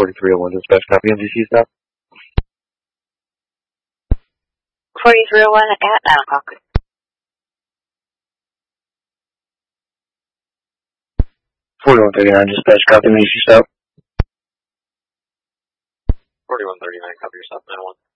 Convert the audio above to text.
4301 dispatch, copy MGC stop. 4301 at 9 o'clock. 4139 dispatch, copy MGC stop. 4139, copy your stop, 901.